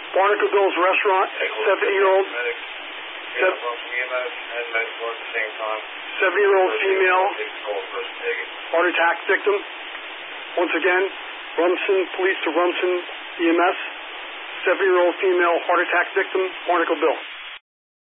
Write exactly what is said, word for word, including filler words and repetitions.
Barnacle Bill's Restaurant, seventy-year-old seventy-year-old female heart attack victim. Once again, Rumson Police to Rumson E M S, seventy-year-old female heart attack victim, Barnacle Bill.